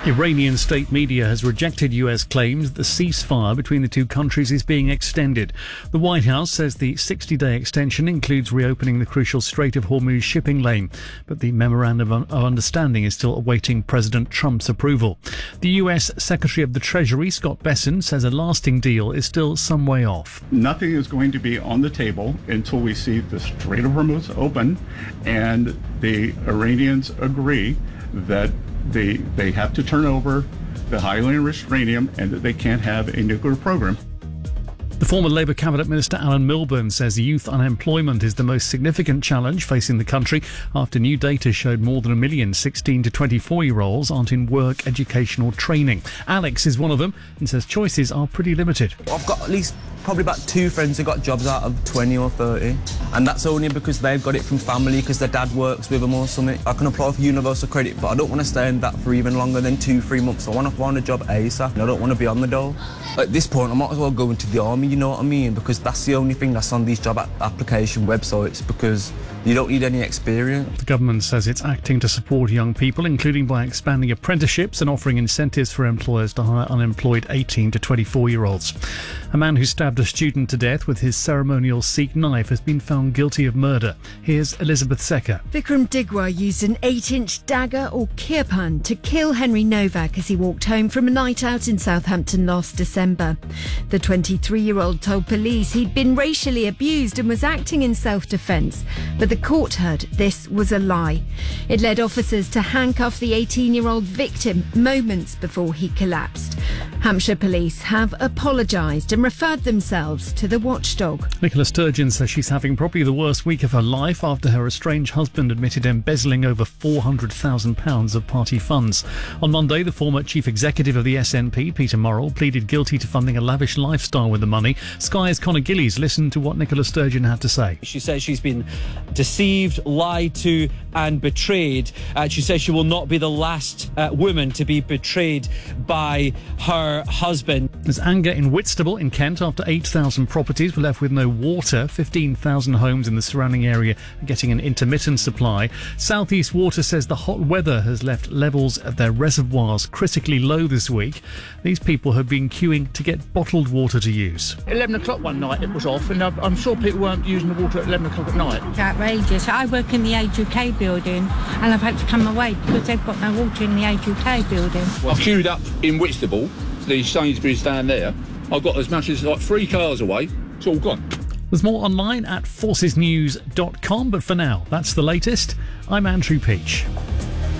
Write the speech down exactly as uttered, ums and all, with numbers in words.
Iranian state media has rejected U S claims that the ceasefire between the two countries is being extended. The White House says the sixty-day extension includes reopening the crucial Strait of Hormuz shipping lane, but the memorandum of understanding is still awaiting President Trump's approval. The U S Secretary of the Treasury, Scott Bessent, says a lasting deal is still some way off. Nothing is going to be on the table until we see the Strait of Hormuz open and the Iranians agree that They they have to turn over the highly enriched uranium and that they can't have a nuclear program. The former Labour Cabinet Minister Alan Milburn says youth unemployment is the most significant challenge facing the country after new data showed more than a million sixteen to twenty-four-year-olds aren't in work, education or training. Alex is one of them and says choices are pretty limited. I've got at least probably about two friends who got jobs out of twenty or thirty, and that's only because they've got it from family, because their dad works with them or something. I can apply for universal credit, but I don't want to stay in that for even longer than two, three months. I want to find a job ASAP, and I don't want to be on the dole. At this point, I might as well go into the army, you know what I mean? Because that's the only thing that's on these job application websites, because you don't need any experience. The government says it's acting to support young people, including by expanding apprenticeships and offering incentives for employers to hire unemployed eighteen to twenty-four-year-olds. A man who stabbed a student to death with his ceremonial Sikh knife has been found guilty of murder. Here's Elizabeth Secker. Vikram Digwa used an eight-inch dagger or kirpan to kill Henry Novak as he walked home from a night out in Southampton last December. The twenty-three-year-old told police he'd been racially abused and was acting in self-defence, but the court heard this was a lie. It led officers to handcuff the eighteen-year-old victim moments before he collapsed. Hampshire police have apologised and referred themselves to the watchdog. Nicola Sturgeon says she's having probably the worst week of her life after her estranged husband admitted embezzling over four hundred thousand pounds of party funds. On Monday, the former chief executive of the S N P, Peter Murrell, pleaded guilty to funding a lavish lifestyle with the money. Sky's Conor Gillies listened to what Nicola Sturgeon had to say. She says she's been deceived, lied to and betrayed. Uh, she says she will not be the last uh, woman to be betrayed by her husband. There's anger in Whitstable in Kent after eight thousand properties were left with no water. fifteen thousand homes in the surrounding area are getting an intermittent supply. South East Water says the hot weather has left levels of their reservoirs critically low this week. These people have been queuing to get bottled water to use. eleven o'clock one night it was off, and I'm sure people weren't using the water at eleven o'clock at night. It's outrageous. I work in the Age U K building and I've had to come away because they've got no water in the Age U K building. I've queued up in Whitstable, the Sainsbury's down there. I've got as much as like three cars away. It's all gone. There's more online at forces news dot com, but for now, that's the latest. I'm Andrew Peach.